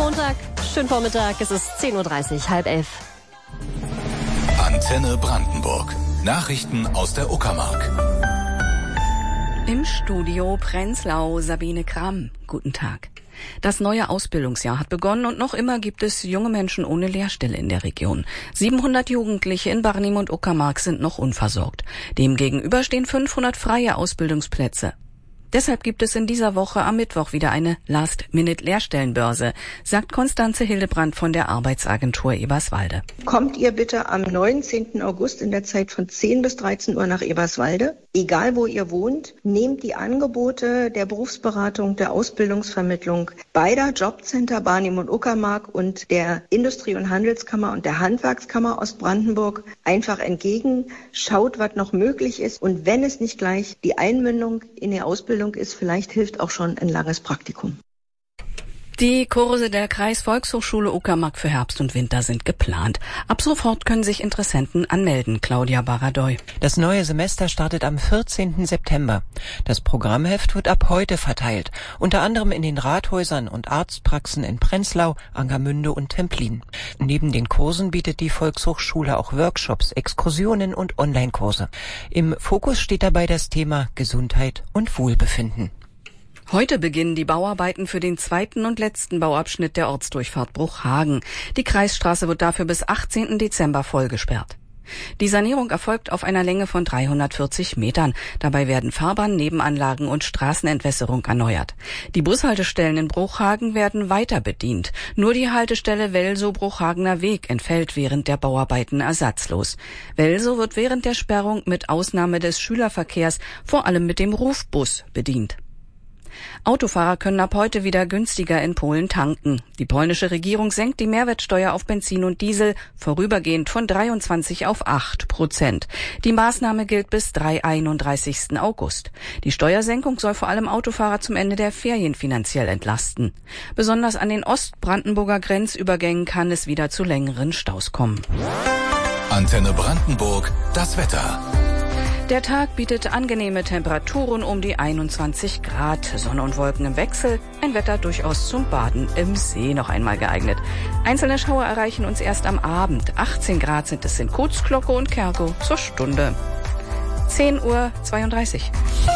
Montag, schönen Vormittag, es ist 10.30 Uhr, 10:30. Antenne Brandenburg. Nachrichten aus der Uckermark. Im Studio Prenzlau Sabine Kramm. Guten Tag. Das neue Ausbildungsjahr hat begonnen und noch immer gibt es junge Menschen ohne Lehrstelle in der Region. 700 Jugendliche in Barnim und Uckermark sind noch unversorgt. Demgegenüber stehen 500 freie Ausbildungsplätze. Deshalb gibt es in dieser Woche am Mittwoch wieder eine Last-Minute-Lehrstellenbörse, sagt Konstanze Hildebrand von der Arbeitsagentur Eberswalde. Kommt ihr bitte am 19. August in der Zeit von 10 bis 13 Uhr nach Eberswalde. Egal wo ihr wohnt, nehmt die Angebote der Berufsberatung, der Ausbildungsvermittlung beider Jobcenter Barnim und Uckermark und der Industrie- und Handelskammer und der Handwerkskammer Ostbrandenburg einfach entgegen. Schaut, was noch möglich ist und wenn es nicht gleich die Einmündung in die Ausbildung ist, vielleicht hilft auch schon ein langes Praktikum. Die Kurse der Kreisvolkshochschule Uckermark für Herbst und Winter sind geplant. Ab sofort können sich Interessenten anmelden. Claudia Baradoy. Das neue Semester startet am 14. September. Das Programmheft wird ab heute verteilt, unter anderem in den Rathäusern und Arztpraxen in Prenzlau, Angermünde und Templin. Neben den Kursen bietet die Volkshochschule auch Workshops, Exkursionen und Online-Kurse. Im Fokus steht dabei das Thema Gesundheit und Wohlbefinden. Heute beginnen die Bauarbeiten für den zweiten und letzten Bauabschnitt der Ortsdurchfahrt Bruchhagen. Die Kreisstraße wird dafür bis 18. Dezember vollgesperrt. Die Sanierung erfolgt auf einer Länge von 340 Metern. Dabei werden Fahrbahn, Nebenanlagen und Straßenentwässerung erneuert. Die Bushaltestellen in Bruchhagen werden weiter bedient. Nur die Haltestelle Welsow-Bruchhagener Weg entfällt während der Bauarbeiten ersatzlos. Welsow wird während der Sperrung mit Ausnahme des Schülerverkehrs vor allem mit dem Rufbus bedient. Autofahrer können ab heute wieder günstiger in Polen tanken. Die polnische Regierung senkt die Mehrwertsteuer auf Benzin und Diesel vorübergehend von 23 auf 8%. Die Maßnahme gilt bis 31. August. Die Steuersenkung soll vor allem Autofahrer zum Ende der Ferien finanziell entlasten. Besonders an den Ostbrandenburger Grenzübergängen kann es wieder zu längeren Staus kommen. Antenne Brandenburg, das Wetter. Der Tag bietet angenehme Temperaturen um die 21 Grad. Sonne und Wolken im Wechsel. Ein Wetter durchaus zum Baden im See noch einmal geeignet. Einzelne Schauer erreichen uns erst am Abend. 18 Grad sind es in Kotzglocke und Kergow zur Stunde. 10:32 Uhr.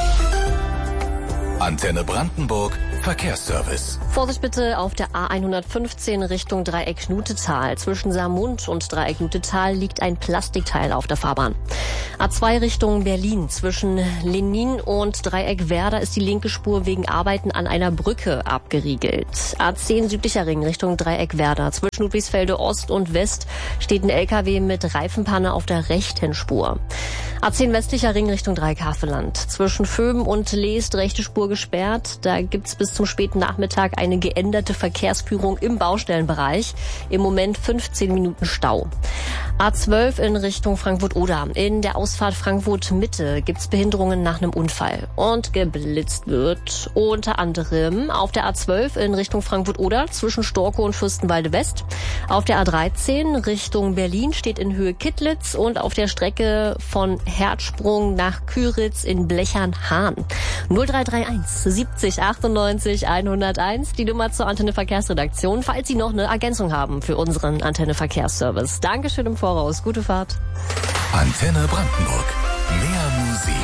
Antenne Brandenburg, Verkehrsservice. Vorsicht bitte auf der A115 Richtung Dreieck Schnutetal. Zwischen Saarmund und Dreieck Schnutetal liegt ein Plastikteil auf der Fahrbahn. A2 Richtung Berlin. Zwischen Lenin und Dreieck Werder ist die linke Spur wegen Arbeiten an einer Brücke abgeriegelt. A10 südlicher Ring Richtung Dreieck Werder. Zwischen Ludwigsfelde Ost und West steht ein LKW mit Reifenpanne auf der rechten Spur. A10 westlicher Ring Richtung Dreieck Havelland. Zwischen Vöben und Leest rechte Spur gesperrt. Da gibt's bis zum späten Nachmittag eine geänderte Verkehrsführung im Baustellenbereich. Im Moment 15 Minuten Stau. A12 in Richtung Frankfurt-Oder. In der Ausfahrt Frankfurt-Mitte gibt's Behinderungen nach einem Unfall. Und geblitzt wird unter anderem auf der A12 in Richtung Frankfurt-Oder zwischen Storkow und Fürstenwalde-West. Auf der A13 Richtung Berlin steht in Höhe Kittlitz und auf der Strecke von Herzsprung nach Küritz in Blechern-Hahn. 0331 70 98 101, die Nummer zur Antenne Verkehrsredaktion, falls Sie noch eine Ergänzung haben für unseren Antenne Verkehrsservice. Dankeschön im Voraus. Gute Fahrt. Antenne Brandenburg. Mehr Musik.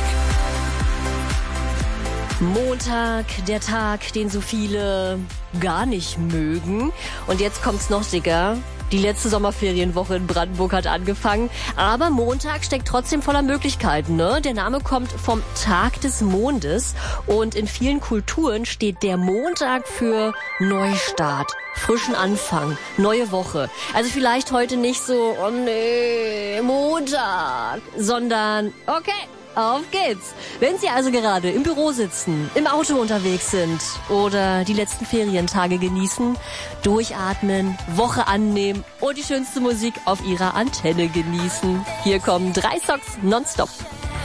Montag, der Tag, den so viele gar nicht mögen. Und jetzt kommt's noch dicker. Die letzte Sommerferienwoche in Brandenburg hat angefangen, aber Montag steckt trotzdem voller Möglichkeiten, ne? Der Name kommt vom Tag des Mondes und in vielen Kulturen steht der Montag für Neustart, frischen Anfang, neue Woche. Also vielleicht heute nicht so, oh nee, Montag, sondern okay. Auf geht's! Wenn Sie also gerade im Büro sitzen, im Auto unterwegs sind oder die letzten Ferientage genießen, durchatmen, Woche annehmen und die schönste Musik auf Ihrer Antenne genießen. Hier kommen 3 Songs nonstop.